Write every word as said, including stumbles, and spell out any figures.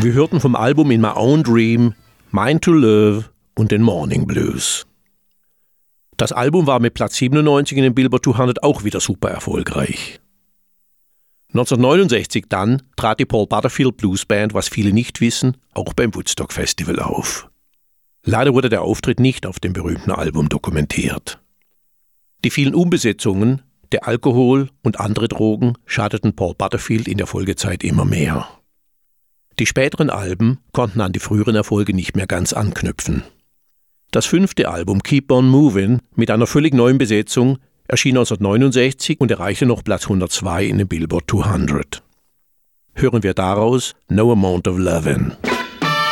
Wir hörten vom Album In My Own Dream, Mine to Love und den Morning Blues. Das Album war mit Platz siebenundneunzig in den Billboard zweihundert auch wieder super erfolgreich. neunzehnhundertneunundsechzig dann trat die Paul Butterfield Blues Band, was viele nicht wissen, auch beim Woodstock Festival auf. Leider wurde der Auftritt nicht auf dem berühmten Album dokumentiert. Die vielen Umbesetzungen, der Alkohol und andere Drogen schadeten Paul Butterfield in der Folgezeit immer mehr. Die späteren Alben konnten an die früheren Erfolge nicht mehr ganz anknüpfen. Das fünfte Album Keep On Movin' mit einer völlig neuen Besetzung erschien neunzehnhundertneunundsechzig und erreichte noch Platz hundertzwei in den Billboard zweihundert. Hören wir daraus No Amount of Lovin'.